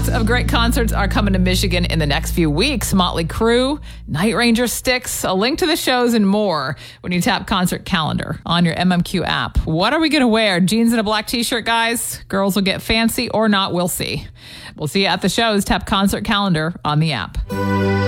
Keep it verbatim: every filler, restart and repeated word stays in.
Lots of great concerts are coming to Michigan in the next few weeks. Motley Crue, Night Ranger Styx, a link to the shows and more when you tap Concert Calendar on your M M Q app. What are we going to wear? Jeans and a black t-shirt, guys? Girls will get fancy or not, we'll see. We'll see you at the shows. Tap Concert Calendar on the app.